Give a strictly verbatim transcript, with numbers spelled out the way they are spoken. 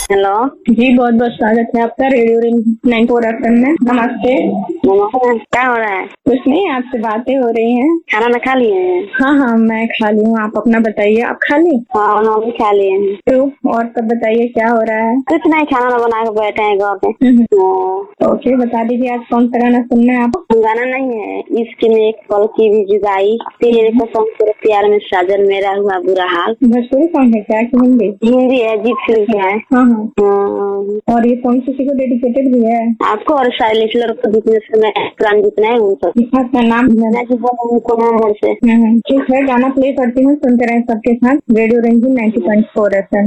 Hello जी, बहुत बहुत स्वागत है आपका radio ring nine four F M में। नमस्ते। नमस्ते। क्या हो रहा है? कुछ नहीं, आपसे बातें हो रही हैं। खाना ना खा लिए हैं? हाँ हाँ, मैं खा ली हूँ। आप अपना बताइए, आप खा ली? हाँ हम भी खा लिए हैं। तो और सब बताइए, क्या हो रहा है? कुछ नहीं, खाना ना बना के बैठे हैं घर पे। हाँ। ओके, बता दीजिए आज कौन सा गाना सुनना है आप? गाना नहीं है, इश्क में एक पल की भी जुदाई, तेरे कसम तेरे प्यार में साजन मेरा हुआ बुरा हाल। भोजपुरी सॉन्ग है क्या कि हिंदी? हिंदी है, जीत फिल्म का है। हाँ हाँ। हाँ। और ये सॉन्ग किसी को डेडिकेटेड भी है? आपको और साइलेंट को जितने समय पुराने जितने हैं उनको। आपका नाम? मैं जी बोल रहा हूँ कोना से। ठीक है, गाना प्ले करती हूँ, सुनते रहे सबके साथ radio ring ninety point four F M.